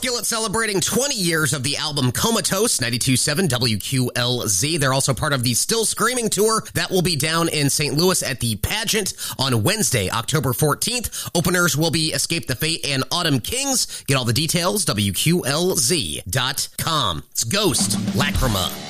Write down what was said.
Skillet celebrating 20 years of the album Comatose, 92.7 WQLZ. They're also part of the Still Screaming tour that will be down in St. Louis at the Pageant on Wednesday, October 14th. Openers will be Escape the Fate and Autumn Kings. Get all the details, WQLZ.com. It's Ghost, Lacrima.